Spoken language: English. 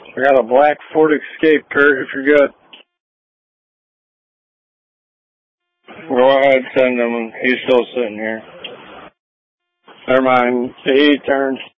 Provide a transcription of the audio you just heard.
I got a black Ford Escape, Kurt, if you're good. Go ahead, send him. He's still sitting here. Never mind. He turned.